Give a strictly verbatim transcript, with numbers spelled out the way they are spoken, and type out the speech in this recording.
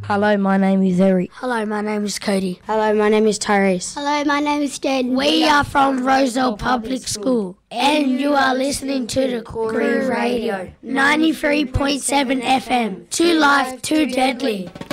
Hello, my name is Eric. Hello, my name is Cody. Hello, my name is Tyrese. Hello, my name is Jaden. We are from Roselle Public School, and you are listening to the Crew Radio ninety-three point seven F M. Too life, too deadly.